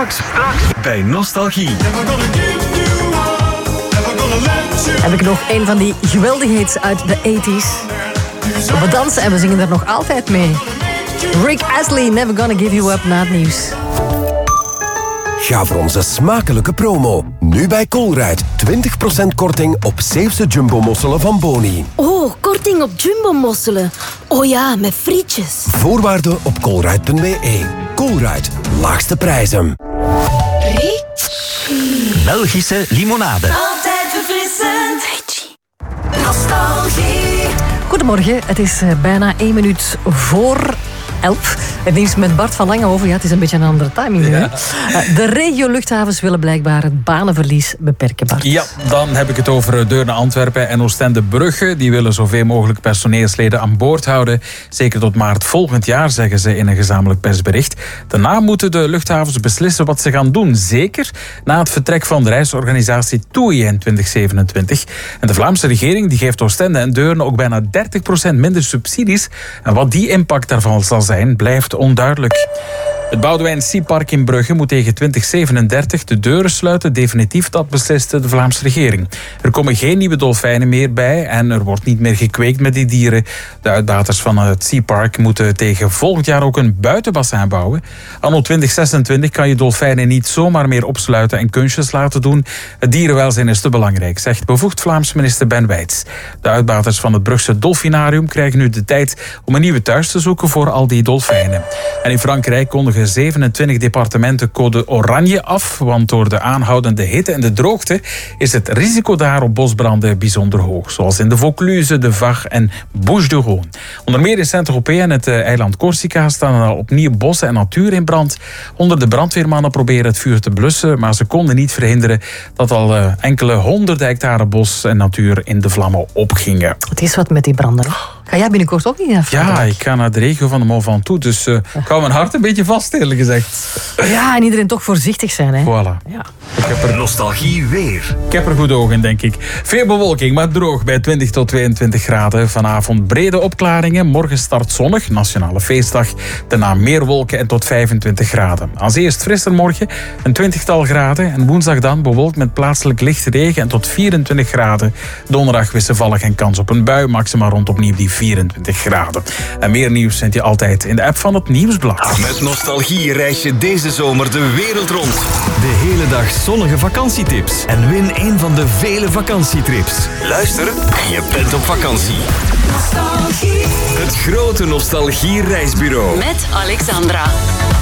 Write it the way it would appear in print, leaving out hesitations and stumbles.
Straks bij Nostalgie. Heb ik nog een van die geweldige hits uit de 80s. We dansen en we zingen er nog altijd mee. Rick Astley, Never Gonna Give You Up, na het nieuws. Ga voor onze smakelijke promo. Nu bij Colruyt. 20% korting op Zeeuwse jumbo-mosselen van Boni. Oh, korting op jumbo-mosselen. Oh ja, met frietjes. Voorwaarden op colruyt.be. Colruyt. Laagste prijzen. Belgische limonade. Altijd verfrissend. Nostalgie. Goedemorgen, het is bijna 1 minuut voor 11. Het nieuws met Bart van Langenhoven. Ja, het is een beetje een andere timing nu. Ja. De regio-luchthavens willen blijkbaar het banenverlies beperken, Bart. Ja, dan heb ik het over Deurne Antwerpen en Oostende-Brugge. Die willen zoveel mogelijk personeelsleden aan boord houden. Zeker tot maart volgend jaar, zeggen ze in een gezamenlijk persbericht. Daarna moeten de luchthavens beslissen wat ze gaan doen. Zeker na het vertrek van de reisorganisatie TUI in 2027. En de Vlaamse regering die geeft Oostende en Deurne ook bijna 30% minder subsidies. En wat die impact daarvan zal zijn, blijft onduidelijk. Het Boudewijn Sea-park in Brugge moet tegen 2037 de deuren sluiten. Definitief, dat beslist de Vlaamse regering. Er komen geen nieuwe dolfijnen meer bij en er wordt niet meer gekweekt met die dieren. De uitbaters van het Sea-park moeten tegen volgend jaar ook een buitenbassin bouwen. Anno 2026 kan je dolfijnen niet zomaar meer opsluiten en kunstjes laten doen. Het dierenwelzijn is te belangrijk, zegt bevoegd Vlaams minister Ben Wijts. De uitbaters van het Brugse Dolfinarium krijgen nu de tijd om een nieuwe thuis te zoeken voor al die dolfijnen. En in Frankrijk kondigen 27 departementen code oranje af, want door de aanhoudende hitte en de droogte is het risico daar op bosbranden bijzonder hoog, zoals in de Vaucluse, de Var en Bouches-du-Rhône. Onder meer in Saint-Tropez en het eiland Corsica staan al opnieuw bossen en natuur in brand. Honderden brandweermannen proberen het vuur te blussen, maar ze konden niet verhinderen dat al enkele honderden hectare bos en natuur in de vlammen opgingen. Het is wat met die branden. Ga jij binnenkort ook niet naar Frankrijk? Ja, ik ga naar de regio van de Mont Ventoux, dus ik hou mijn hart een beetje vast, eerlijk gezegd. Ja, en iedereen toch voorzichtig zijn, hè? Voilà. Ja. Ik heb er Nostalgie weer. Ik heb er goed oog in, denk ik. Veel bewolking, maar droog bij 20 tot 22 graden. Vanavond brede opklaringen. Morgen start zonnig, nationale feestdag. Daarna meer wolken en tot 25 graden. Als eerst frisser morgen, een 20-tal graden. En woensdag dan bewolkt met plaatselijk lichte regen en tot 24 graden. Donderdag wisselvallig en kans op een bui. Maximaal rond opnieuw die 24 graden. En meer nieuws vind je altijd in de app van het Nieuwsblad. Met Nostalgie reis je deze zomer de wereld rond. De hele dag zonnige vakantietips. En win een van de vele vakantietrips. Luister en je bent op vakantie. Nostalgie. Het grote Nostalgie reisbureau. Met Alexandra.